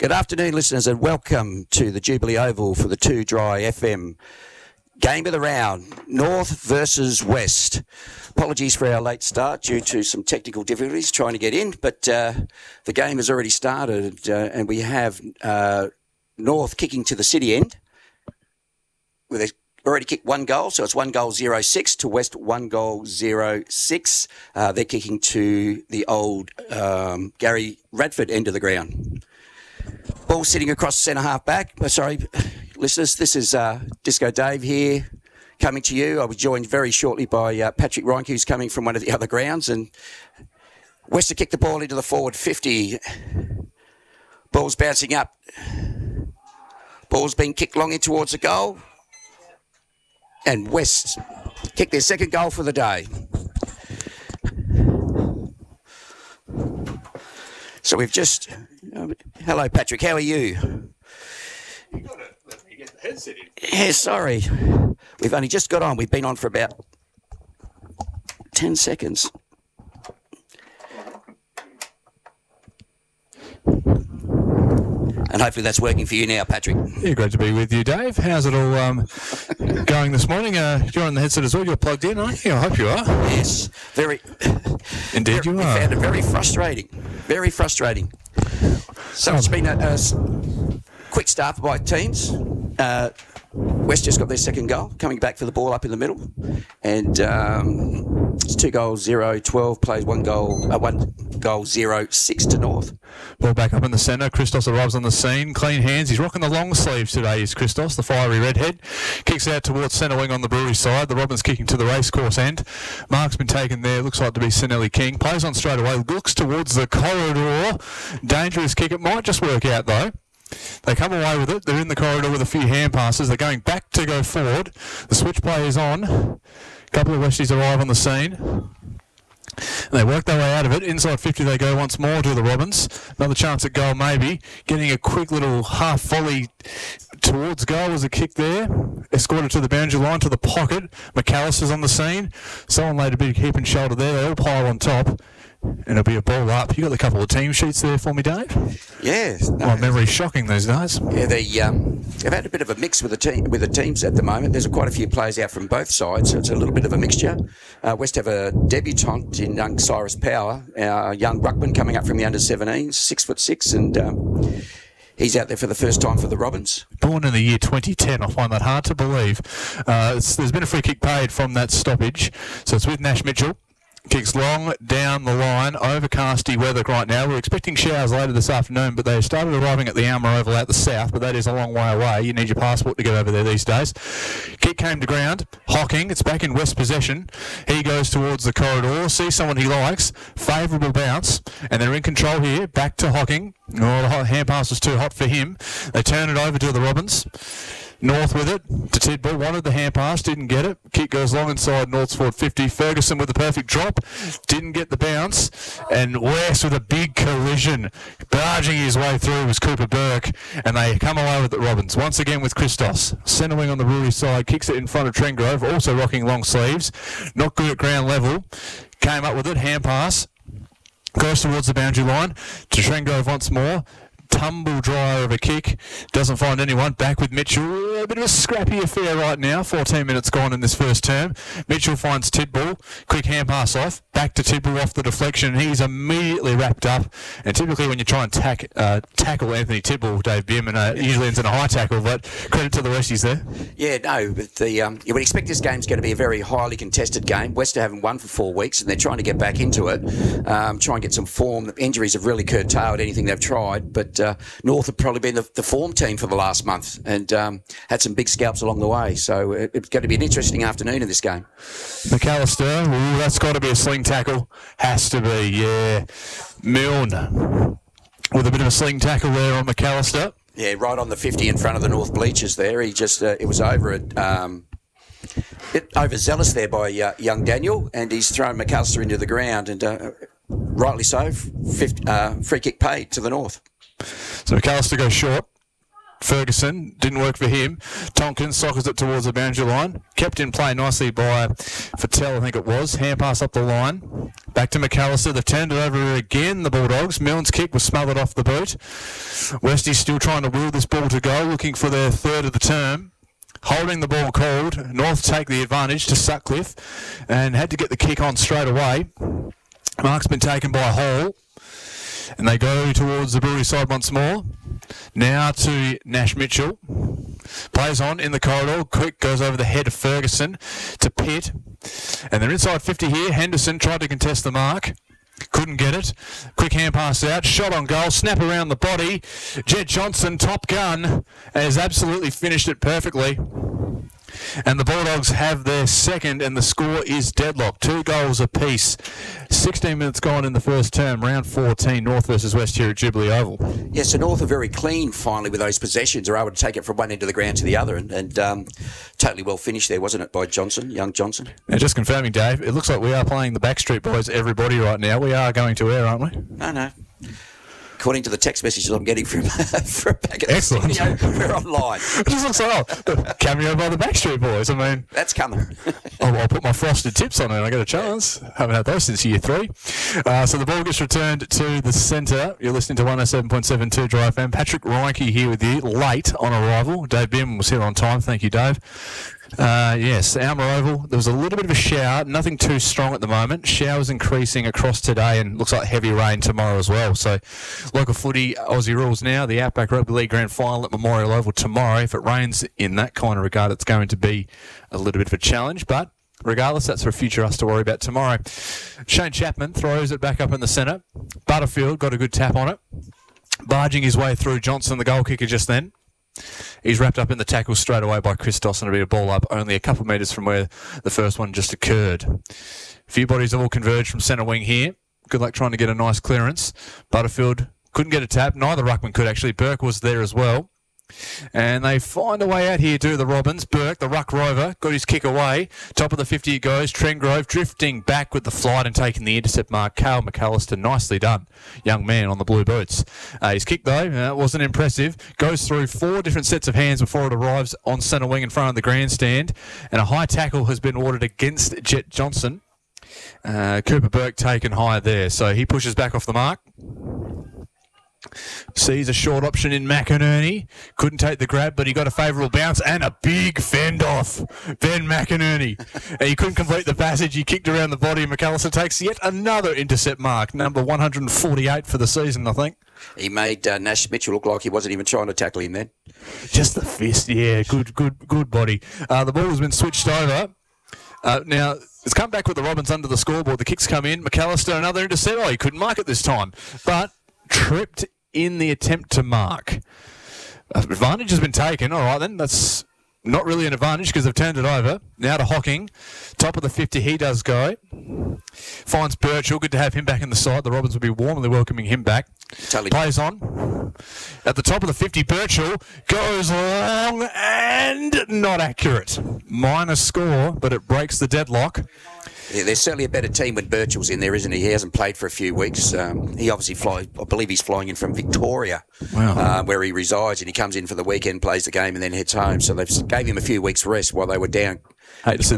Good afternoon, listeners, and welcome to the Jubilee Oval for the 2 Dry FM game of the round, North versus West. Apologies for our late start due to some technical difficulties trying to get in, but the game has already started, and we have North kicking to the city end with a already kicked 1 goal, so it's 1 goal 0-6 to West 1 goal 0-6. They're kicking to the old Gary Radford end of the ground. Ball sitting across centre half back. Sorry, listeners, this is Disco Dave here coming to you. I'll be joined very shortly by Patrick Reinke, who's coming from one of the other grounds. And West to kick the ball into the forward 50. Ball's bouncing up. Ball's being kicked long in towards the goal. And West kick their second goal for the day. So we've just... hello, Patrick. How are you? You've got to let me get the headset in. Yeah, sorry. We've only just got on. We've been on for about 10 seconds. And hopefully that's working for you now, Patrick. Yeah, great to be with you, Dave. How's it all going this morning? You're on the headset as well. You're plugged in, aren't you? I hope you are. Yes, very. Indeed you are. We found it very frustrating. Very frustrating. So it's been a quick start by teams. West just got their second goal, coming back for the ball up in the middle. And it's 2 goals, 0-12, plays 1 goal 0-6 to North. Ball back up in the centre. Christos arrives on the scene. Clean hands. He's rocking the long sleeves today, is Christos, the fiery redhead. Kicks out towards centre wing on the Brewery side. The Robins kicking to the racecourse end. Mark's been taken there. Looks like to be Sinelli King. Plays on straight away. Looks towards the corridor. Dangerous kick. It might just work out, though. They come away with it. They're in the corridor with a few hand passes. They're going back to go forward. The switch play is on. A couple of Westies arrive on the scene. And they work their way out of it. Inside 50 they go once more to the Robins. Another chance at goal maybe. Getting a quick little half volley towards goal as a kick there. Escorted to the boundary line, to the pocket. McAllister's on the scene. Someone laid a big hip and shoulder there. They all pile on top. And it'll be a ball up. You got a couple of team sheets there for me, Dave? Yeah. No. My memory's shocking these days. Yeah, they've had a bit of a mix with the teams at the moment. There's quite a few players out from both sides, so it's a little bit of a mixture. West have a debutant in young Cyrus Power, our young ruckman coming up from the under-17s, 6'6", and he's out there for the first time for the Robins. Born in the year 2010, I find that hard to believe. There's been a free kick paid from that stoppage, so it's with Nash Mitchell. Kicks long down the line, overcasty weather right now. We're expecting showers later this afternoon, but they started arriving at the Alma Oval out the south, but that is a long way away. You need your passport to get over there these days. Kick came to ground. Hocking, it's back in West possession. He goes towards the corridor, sees someone he likes, favourable bounce, and they're in control here. Back to Hocking. Oh, the hand pass was too hot for him. They turn it over to the Robins. North with it to Tidball, wanted the hand pass, didn't get it. Kick goes long inside North's forward 50. Ferguson with the perfect drop, didn't get the bounce. And West with a big collision. Barging his way through was Cooper Burke, and they come away with it, Robins. Once again with Christos. Centre wing on the Brewery side, kicks it in front of Trengrove, also rocking long sleeves. Not good at ground level. Came up with it, hand pass. Goes towards the boundary line to Trengrove once more. Tumble dryer of a kick, doesn't find anyone. Back with Mitchell, a bit of a scrappy affair right now. 14 minutes gone in this first term. Mitchell finds Tidball, quick hand pass off, back to Tidball off the deflection. He's immediately wrapped up, and typically when you try and tackle Anthony Tidball, Dave Bierman, usually ends in a high tackle, but credit to the Westies there. Yeah, no, but you would expect this game's going to be a very highly contested game. West haven't won for 4 weeks, and they're trying to get back into it, try and get some form. The injuries have really curtailed anything they've tried, but North have probably been the form team for the last month and had some big scalps along the way. So it's going to be an interesting afternoon in this game. McAllister, that's got to be a sling tackle. Has to be, yeah. Milne with a bit of a sling tackle there on McAllister. Yeah, right on the 50 in front of the North bleachers there. He just, it was over at... bit overzealous there by young Daniel, and he's thrown McAllister into the ground, and rightly so, free kick paid to the North. So McAllister goes short. Ferguson, didn't work for him. Tompkins sockers it towards the boundary line. Kept in play nicely by Fattel, I think it was. Hand pass up the line. Back to McAllister. They've turned it over again, the Bulldogs. Milne's kick was smothered off the boot. Westie's still trying to wheel this ball to go, looking for their third of the term. Holding the ball called. North take the advantage to Sutcliffe and had to get the kick on straight away. Mark's been taken by Hall. And they go towards the Brewery side once more. Now to Nash Mitchell. Plays on in the corridor. Quick goes over the head of Ferguson to Pitt. And they're inside 50 here. Henderson tried to contest the mark. Couldn't get it. Quick hand pass out. Shot on goal. Snap around the body. Jed Johnson, top gun, has absolutely finished it perfectly. And the Bulldogs have their second, and the score is deadlocked. 2 goals apiece. 16 minutes gone in the first term, round 14, North versus West here at Jubilee Oval. Yes, so North are very clean finally with those possessions. They're able to take it from one end of the ground to the other, and totally well finished there, wasn't it, by Johnson, young Johnson? And just confirming, Dave, it looks like we are playing the Backstreet Boys, everybody, right now. We are going to air, aren't we? No. According to the text messages I'm getting from back at the studio, we're online. It just looks like, cameo by the Backstreet Boys. I mean, that's coming. I'll put my frosted tips on it and I get a chance. Haven't had those since year 3. So the ball gets returned to the centre. You're listening to 107.72 Dry FM. Patrick Reinke here with you, late on arrival. Dave Bim was here on time. Thank you, Dave. Yes, Alma Oval. There was a little bit of a shower, nothing too strong at the moment. Showers increasing across today and looks like heavy rain tomorrow as well. So local footy, Aussie rules now. The Outback Rugby League Grand Final at Memorial Oval tomorrow. If it rains in that kind of regard, it's going to be a little bit of a challenge, but regardless, that's for future us to worry about tomorrow. Shane Chapman throws it back up in the centre. Butterfield got a good tap on it. Barging his way through Johnson, the goal kicker just then. He's wrapped up in the tackle straight away by Christos and it'll be a ball up only a couple of metres from where the first one just occurred. A few bodies have all converged from centre wing here. Good luck trying to get a nice clearance. Butterfield couldn't get a tap. Neither ruckman could actually. Burke was there as well. And they find a way out here to the Robins. Burke, the ruck rover, got his kick away. Top of the 50 it goes. Trengrove drifting back with the flight and taking the intercept mark. Cale McAllister, nicely done. Young man on the blue boots. His kick, though, wasn't impressive. Goes through 4 different sets of hands before it arrives on centre wing in front of the grandstand. And a high tackle has been ordered against Jet Johnson. Cooper Burke taken high there. So he pushes back off the mark. Sees a short option in McInerney. Couldn't take the grab, but he got a favourable bounce and a big fend off. Ben McInerney. He couldn't complete the passage. He kicked around the body. McAllister takes yet another intercept mark. Number 148 for the season, I think. He made Nash Mitchell look like he wasn't even trying to tackle him then. Just the fist, yeah. Good body. The ball has been switched over. Now, it's come back with the Robins under the scoreboard. The kicks come in. McAllister, another intercept. Oh, he couldn't mark it this time. But tripped in the attempt to mark. Advantage has been taken. All right, then. That's not really an advantage because they've turned it over. Now to Hocking. Top of the 50, he does go. Finds Birchall. Good to have him back in the side. The Robins will be warmly welcoming him back. Totally. Plays on. At the top of the 50, Birchall goes long and not accurate. Minor score, but it breaks the deadlock. Yeah, there's certainly a better team when Birchall's in there, isn't he? He hasn't played for a few weeks. He obviously flies, I believe he's flying in from Victoria, where he resides, and he comes in for the weekend, plays the game, and then heads home. So they've gave him a few weeks rest while they were down. Hate to see the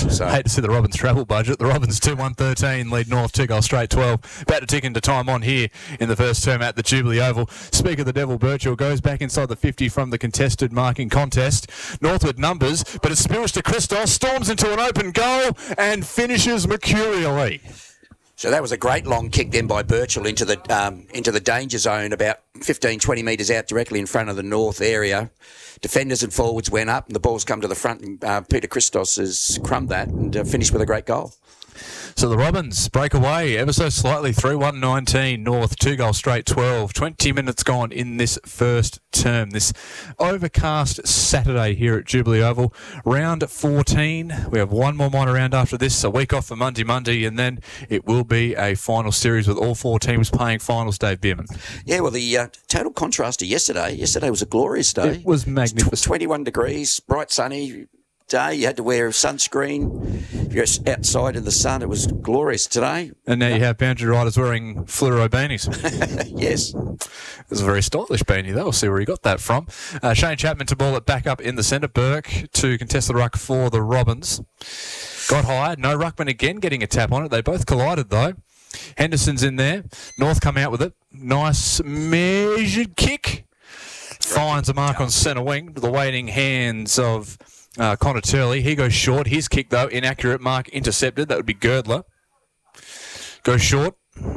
Robins travel budget. The Robins 2-1-13 lead North 2 goals straight 12. About to tick into time on here in the first term at the Jubilee Oval. Speak of the Devil, Birchall goes back inside the 50 from the contested marking contest. Northwood numbers, but it spills to Christos, storms into an open goal and finishes mercurially. So that was a great long kick then by Birchall into the danger zone about 15, 20 metres out directly in front of the North area. Defenders and forwards went up and the ball's come to the front and Peter Christos has crumbed that and finished with a great goal. So the Robins break away ever so slightly, 3-1-19, North, 2 goals straight, 12. 20 minutes gone in this first term. This overcast Saturday here at Jubilee Oval. Round 14. We have one more minor round after this, a week off for Monday, and then it will be a final series with all 4 teams playing finals, Dave Bierman. Yeah, well, the total contrast to yesterday. Yesterday was a glorious day. It was magnificent. 21 degrees, bright sunny. day. You had to wear sunscreen. If you're outside in the sun, it was glorious today. And now you have boundary riders wearing fluoro beanies. Yes. It was a very stylish beanie, though. We'll see where he got that from. Shane Chapman to ball it back up in the centre. Burke to contest the ruck for the Robins. Got high. No ruckman again getting a tap on it. They both collided, though. Henderson's in there. North come out with it. Nice measured kick. Finds a mark on centre wing to the waiting hands of Connor Turley. He goes short. His kick, though, inaccurate. Mark intercepted. That would be Girdler. Goes short.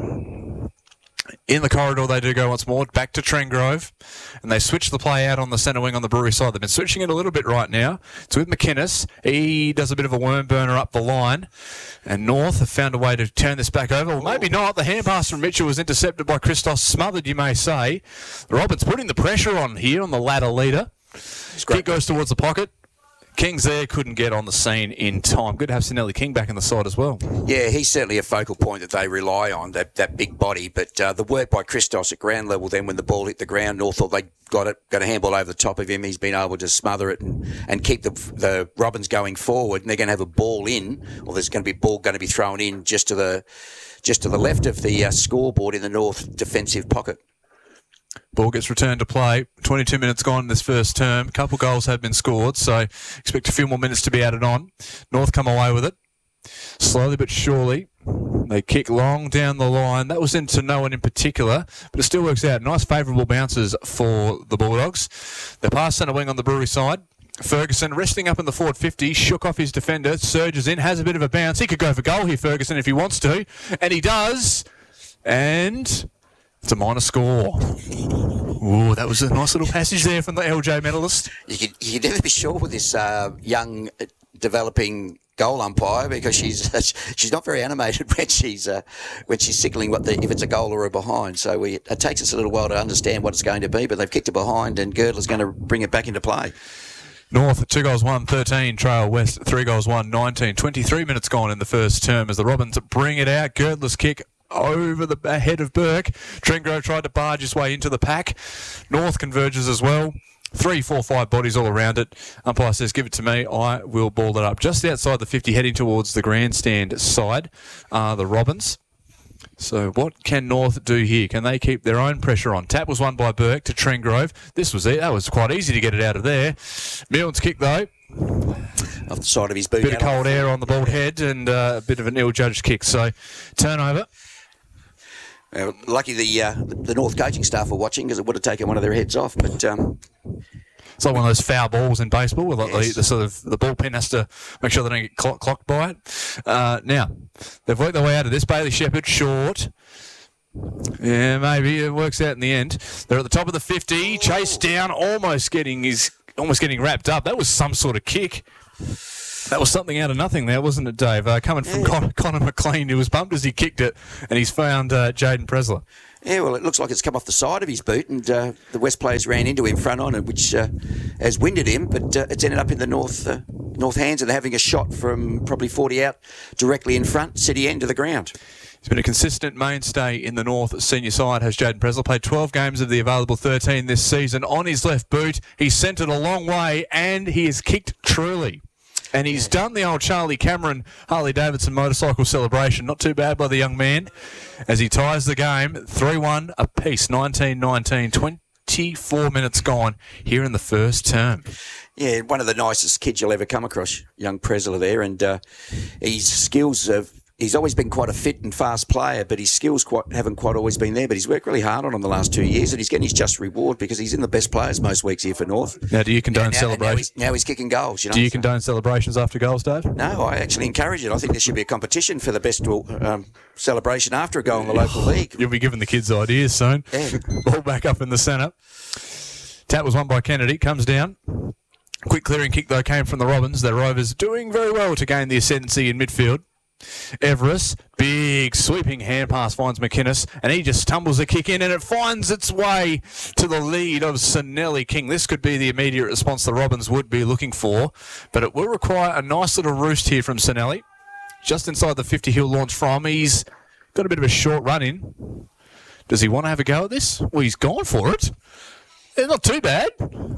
In the corridor, they do go once more. Back to Trengrove. And they switch the play out on the centre wing on the Brewery side. They've been switching it a little bit right now. It's with McInnes. He does a bit of a worm burner up the line. And North have found a way to turn this back over. Well, maybe not. The hand pass from Mitchell was intercepted by Christos. Smothered, you may say. The Robins putting the pressure on here on the ladder leader. Kick goes towards the pocket. King's there, couldn't get on the scene in time. Good to have Sinelli King back in the side as well. Yeah, he's certainly a focal point that they rely on, that big body. But the work by Christos at ground level, then when the ball hit the ground, North thought they got a handball over the top of him. He's been able to smother it and keep the Robins going forward. And they're going to have a ball in, or there's going to be a ball going to be thrown in just to the left of the scoreboard in the North defensive pocket. Ball gets returned to play. 22 minutes gone in this first term. A couple goals have been scored, so expect a few more minutes to be added on. North come away with it. Slowly but surely. They kick long down the line. That was into no one in particular, but it still works out. Nice favourable bounces for the Bulldogs. They pass centre wing on the Brewery side. Ferguson resting up in the forward 50, shook off his defender, surges in, has a bit of a bounce. He could go for goal here, Ferguson, if he wants to, and he does. And it's a minor score. Ooh, that was a nice little passage there from the LJ medalist. You could never be sure with this young, developing goal umpire because she's not very animated when she's signalling if it's a goal or a behind. So it takes us a little while to understand what it's going to be. But they've kicked it behind, and Girdler's going to bring it back into play. North, 2 goals, 1, 13. Trail West, 3 goals, 1, 19. 23 minutes gone in the first term as the Robins bring it out. Girdler's kick over the head of Burke. Trengrove tried to barge his way into the pack. North converges as well. 3, 4, 5 bodies all around it. Umpire says, give it to me. I will ball it up. Just outside the 50, heading towards the grandstand side are the Robins. So what can North do here? Can they keep their own pressure on? Tap was won by Burke to Trengrove. This was it. That was quite easy to get it out of there. Milne's kick, though. Off the side of his boot. Bit of cold air on the bald head and a bit of an ill-judged kick. So turnover. Lucky the North coaching staff were watching because it would have taken one of their heads off. But it's like one of those foul balls in baseball where yes, the sort of the ball pin has to make sure they don't get clocked by it. Now, they've worked their way out of this. Bailey Shepherd, short. Yeah, maybe it works out in the end. They're at the top of the 50, chased down, almost getting wrapped up. That was some sort of kick. That was something out of nothing there, wasn't it, Dave? Coming from Connor McLean, who was bumped as he kicked it, and he's found Jaden Presler. Yeah, well, it looks like it's come off the side of his boot, and the West players ran into him front on it, which has winded him, but it's ended up in the North hands, and they're having a shot from probably 40 out directly in front, city end of the ground. He's been a consistent mainstay in the North senior side, has Jaden Presler. Played 12 games of the available 13 this season on his left boot. He's sent it a long way, and he has kicked truly. And he's done the old Charlie Cameron Harley-Davidson motorcycle celebration. Not too bad by the young man as he ties the game 3-1 apiece, 19-19, 24 minutes gone here in the first term. Yeah, one of the nicest kids you'll ever come across, young Presler there. And his skills he's always been quite a fit and fast player, but his skills haven't quite always been there. But he's worked really hard on them the last 2 years, and he's getting his just reward because he's in the best players most weeks here for North. Now, do you condone celebrations? Now he's kicking goals. Do you condone celebrations after goals, Dave? No, I actually encourage it. I think there should be a competition for the best celebration after a goal in the local league. You'll be giving the kids ideas soon. Yeah. Ball back up in the centre. Tap was won by Kennedy. Comes down. Quick clearing kick, though, came from the Robins. Their Rovers doing very well to gain the ascendancy in midfield. Everest, big sweeping hand pass finds McInnes, and he just tumbles a kick in, and it finds its way to the lead of Sinelli King. This could be the immediate response the Robins would be looking for, but it will require a nice little roost here from Sinelli. Just inside the 50 he'll launch from. He's got a bit of a short run in. Does he want to have a go at this? Well, he's gone for it. It's not too bad.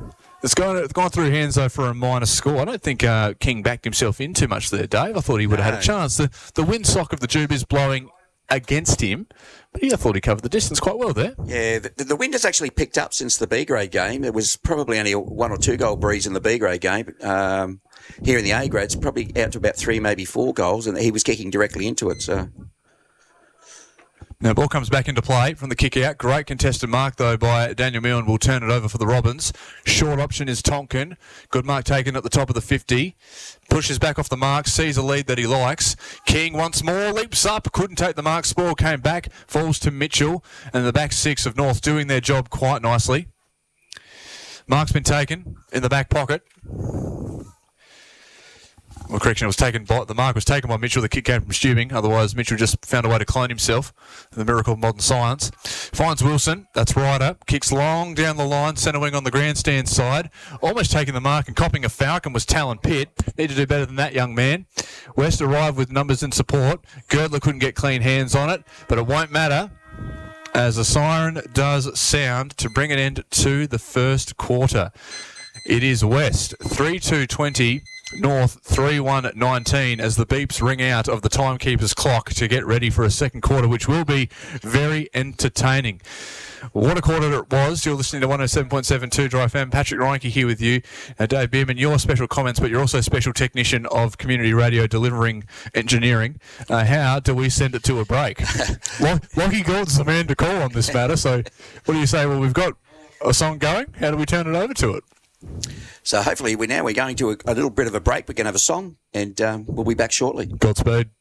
It's gone through hands, though, for a minor score. I don't think King backed himself in too much there, Dave. I thought he would have had a chance. The windsock of the Jube is blowing against him, but I thought he covered the distance quite well there. Yeah, the wind has actually picked up since the B-grade game. There was probably only a 1 or 2 goal breeze in the B-grade game. Here in the A-grade, it's probably out to about 3, maybe 4 goals, and he was kicking directly into it. So now ball comes back into play from the kick out. Great contested mark, though, by Daniel Milne. Will turn it over for the Robins. Short option is Tonkin. Good mark taken at the top of the 50. Pushes back off the mark, sees a lead that he likes. King once more leaps up, couldn't take the mark. Spoil came back, falls to Mitchell, and the back 6 of North doing their job quite nicely. Mark's been taken in the back pocket. Well, correction, the mark was taken by Mitchell. The kick came from Stubing. Otherwise, Mitchell just found a way to clone himself. The miracle of modern science. Finds Wilson. That's Ryder. Kicks long down the line. Centre wing on the grandstand side. Almost taking the mark and copping a Falcon was Talon Pitt. Need to do better than that, young man. West arrived with numbers in support. Girdler couldn't get clean hands on it, but it won't matter, as a siren does sound to bring an end to the first quarter. It is West 3-2-20. North 3-1-19 as the beeps ring out of the timekeeper's clock to get ready for a second quarter, which will be very entertaining. What a quarter it was. You're listening to 107.72 Dry FM. Patrick Reinke here with you. Dave Bierman, your special comments, but you're also special technician of community radio delivering engineering. How do we send it to a break? Lockie Gordon's the man to call on this matter. So what do you say? Well, we've got a song going. How do we turn it over to it? hopefully we're going to a little bit of a break. We're going to have a song, and we'll be back shortly. Godspeed.